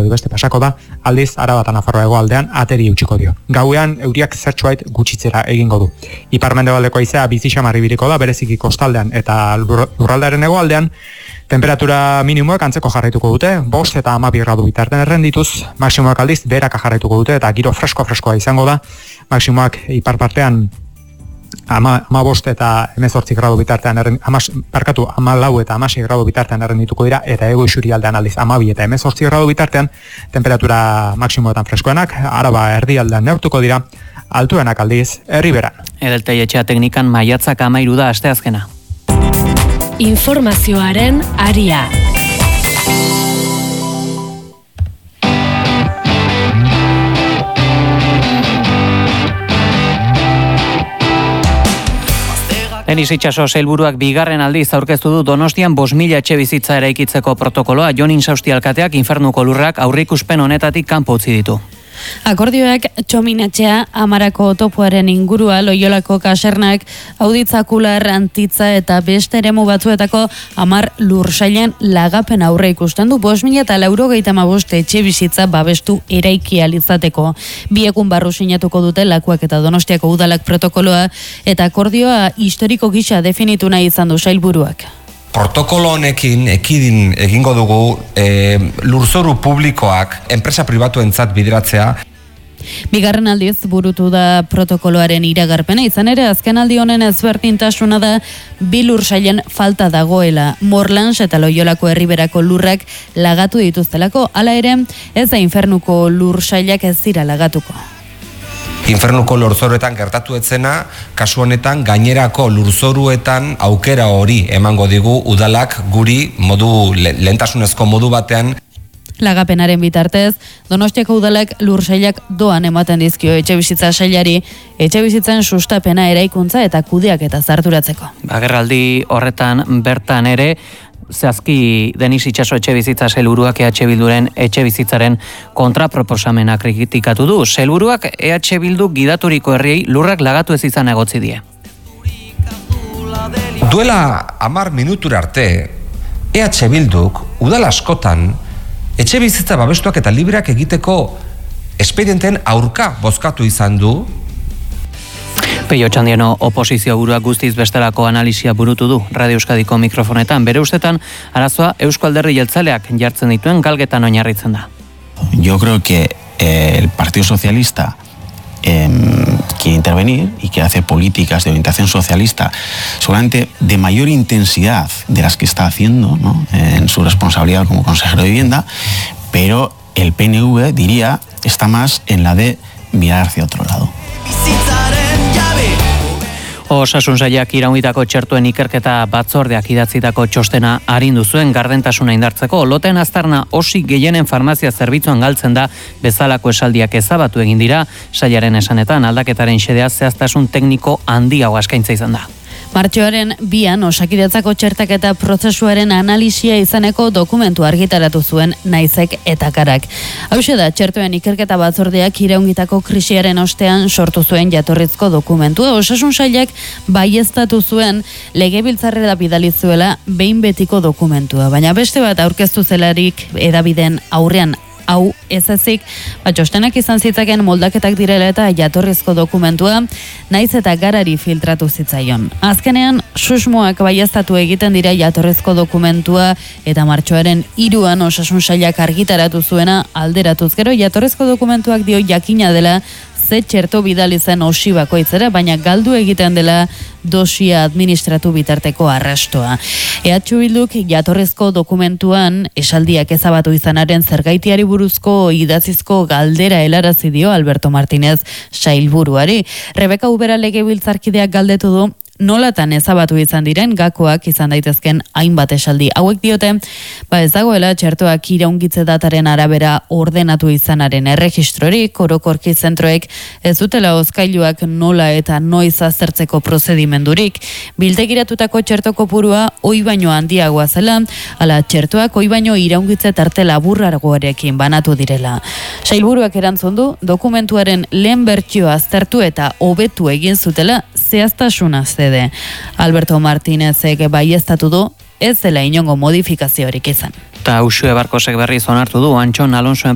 edo beste pasako da, aldiz Araba eta Nafarroa hegoaldean ateri utziko dio. Gauean euriak zertxoait gutxitzera egingo du. Ipar-mendebaldeko haizea bizi xamar ibiliko da, bereziki kostaldean eta lurraldearen hegoaldean. Temperatura minimoak antzeko jarraituko dute, 5 eta 12 gradu bitartean errendituz, maksimoak aldiz beheraka jarraituko dute eta giro freskoa izango da, maksimoak ipar partean 15 eta 18 gradu bitartean 14 eta 16 gradu bitartean errendituko dira, eta hego isurialdean aldiz 12 eta 18 gradu bitartean temperatura maksimoetan freskoenak, Araba erdialdean neurtuko dira, altuenak aldiz Erriberan. Edeltei etxea teknikan maiatzak 13 da asteazkena. Informazioaren aria. Denis Itxaso sailburuak bigarren aldiz aurkeztu du Donostian 5.000 etxebizitza eraikitzeko protokoloa. Jon Insausti alkateak infernuko lurrak aurreikuspen honetatik kanpo utzi ditu. Akordioak txominatxea, Amarako topoaren ingurua, Loiolako kasernak, Auditzakular, Antitza eta beste eremu batzuetako 10 lursailen lagapen aurre ikusten du 5.095 etxe bizitza babestu eraiki alizateko. Biekun barru sinatuko dute Lakuak eta Donostiako udalak protokoloa, eta akordioa historiko gisa definitu nahi izan du sailburuak. Protokolo honekin ekidin egingo dugu lurzoru publikoak enpresa pribatuentzat bideratzea. Bigarren aldiz burutu da protokoloaren iragarpena, izan ere azken aldi honen ezberdintasuna da 2 lursailen falta dagoela. Morlans eta Loiolako Erriberako lurrak lagatu dituztelako, hala ere ez da infernuko lursailak ez dira lagatuko. Infernuko lurzoruetan gertatu etzena, kasu honetan gainerako lurzoruetan aukera hori emango digu udalak guri modu lehentasunezko modu batean. Lagapenaren bitartez, Donostiako udalak lursailak doan ematen dizkio etxebizitza sailari, etxebizitzen sustapena eraikuntza eta kudeaketa zarturatzeko. Agerraldi horretan bertan ere, zehazki Denis Itxaso etxebizitza sailburuak EH Bilduren etxebizitzaren kontraproposamena kritikatu du. Sailburuak EH Bildu gidaturiko herriei lurrak lagatu ez izan egotzi die. Duela 10 minutura arte, EH Bilduk udal askotan etxebizitza babestuak eta libreak egiteko espedienten aurka bozkatu izan du. Peio Txandiano oposizio buruak guztiz bestelako analisia burutu du Radio Euskadiko mikrofonetan. Bere ustetan, arazoa Eusko Alderdi Jeltzaleak jartzen dituen galgetan oinarritzen da. Yo creo que el Partido Socialista quiere intervenir y quiere hacer políticas de orientación socialista, seguramente de mayor intensidad de las que está haciendo, ¿no?, en su responsabilidad como consejero de vivienda, pero el PNV, diría, está más en la de mirar hacia otro lado. Osasun sailak iraungitako txertuen ikerketa batzordeak idatzitako txostena arindu zuen gardentasuna indartzeko. Loten aztarna osi gehienen farmazia zerbitzuan galtzen da bezalako esaldiak ezabatu egin dira. Sailaren esanetan aldaketaren xedea zehaztasun tekniko handiago eskaintza izan da. Martxoaren 2an Osakidetzako txertaketa prozesuaren analisia izaneko dokumentu argitaratu zuen Naizek eta Karak. Hauxe da, txertuen ikerketa batzordeak iraungitako krisiaren ostean sortu zuen jatorrizko dokumentua. Osasun sailak baieztatu zuen legebiltzarrera bidali zuela behin betiko dokumentua, baina beste bat aurkeztu zelarik edabideen aurrean hau ez ezik, txostenak izan zitzaken moldaketak direla eta jatorrizko dokumentua Naiz eta Garari filtratu zitzaion. Azkenean, susmoak baieztatu egiten dira jatorrizko dokumentua eta martxoaren 3an Osasun sailak argitaratu zuena alderatuz gero jatorrizko dokumentuak dio jakina dela ze txerto bidali zen osi bakoitzera, baina galdu egiten dela dosia administratu bitarteko arrastoa. EH Bilduk jatorrizko dokumentuan esaldiak ezabatu izanaren zergaitiari buruzko idatzizko galdera helarazi dio Alberto Martínez sailburuari. Rebeka Ubera legebiltzarkideak galdetu du nolatan ezabatu izan diren gakoak izan daitezken hainbat esaldi. Hauek diote, ez dagoela txertoak iraungitze dataren arabera ordenatu izanaren erregistrorik, orokorki zentroek ez dutela hozkailuak nola eta noiz aztertzeko prozedimendurik. Biltegiratutako txerto kopurua oi baino handiagoa zela, ala txertoak oi baino iraungitze tarte laburragoarekin banatu direla. Sailburuak erantzun du, dokumentuaren lehen bertsioa aztertu eta hobetu egin zutela zehaztasuna zede. Alberto Martínezek baieztatu du ez dela inongo modifikaziorik izan. Eta Uxue Barkosek berriz onartu du Antxon Alonsoen